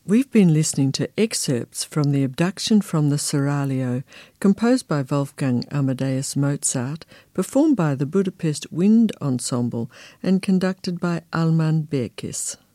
We've been listening to excerpts from The Abduction from the Seraglio, composed by Wolfgang Amadeus Mozart, performed by the Budapest Wind Ensemble and conducted by Alman Berkis.